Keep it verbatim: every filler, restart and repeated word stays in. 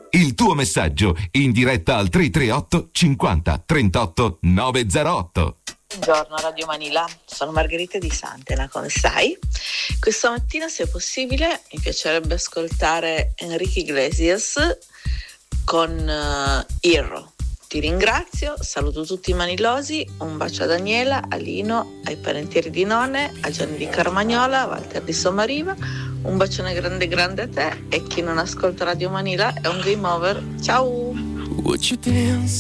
Il tuo messaggio in diretta al tre tre otto cinquanta trentotto novecentotto. Buongiorno Radio Manila, sono Margherita di Santena, come stai? Questa mattina, se è possibile, mi piacerebbe ascoltare Enrique Iglesias con uh, Hero. Ti ringrazio, saluto tutti i manilosi, un bacio a Daniela, a Lino, ai parentieri di None, a Gianni di Carmagnola, a Walter di Sommariva, un bacione grande grande a te, e chi non ascolta Radio Manila è un game over. Ciao!